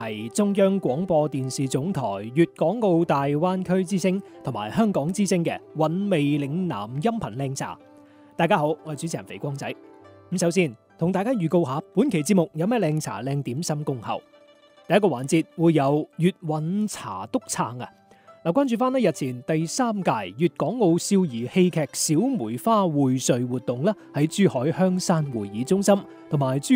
係中央廣播電視總台粵港澳大灣區之聲同埋香港之聲嘅韻味嶺南音頻靚茶。大家好，我係主持人肥光仔。咁首先同大家預告下本期節目有咩靚茶靚點心恭候。第一個環節會有粵韻茶督撐啊！嗱，關注翻日前第3屆粵港澳少兒戲劇小梅花薈萃活動啦，喺珠海香山會議中心同埋